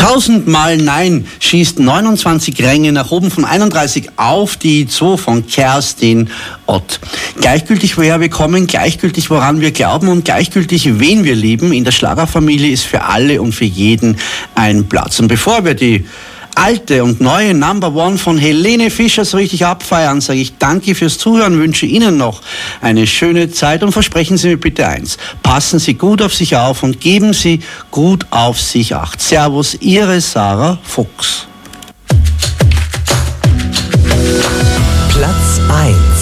1000-mal Nein schießt 29 Ränge nach oben von 31 auf die 2 von Kerstin Ott. Gleichgültig woher wir kommen, gleichgültig woran wir glauben und gleichgültig wen wir lieben, in der Schlagerfamilie ist für alle und für jeden ein Platz. Und bevor wir die alte und neue Number One von Helene Fischer so richtig abfeiern, sage ich danke fürs Zuhören, wünsche Ihnen noch eine schöne Zeit und versprechen Sie mir bitte eins: Passen Sie gut auf sich auf und geben Sie gut auf sich Acht. Servus, Ihre Sarah Fuchs. Platz 1.